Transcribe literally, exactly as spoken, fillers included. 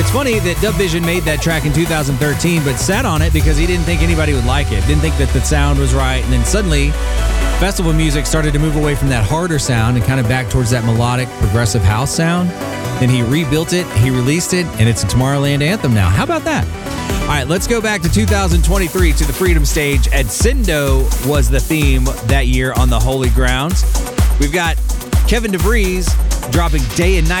It's funny that Dub Vision made that track in two thousand thirteen, but sat on it because he didn't think anybody would like it. Didn't think that the sound was right. And then suddenly, festival music started to move away from that harder sound and kind of back towards that melodic, progressive house sound. Then he rebuilt it, he released it, and it's a Tomorrowland anthem now. How about that? All right, let's go back to two thousand twenty-three to the Freedom Stage. Edcindo was the theme that year on the Holy Grounds. We've got Kevin DeVries dropping Day and Night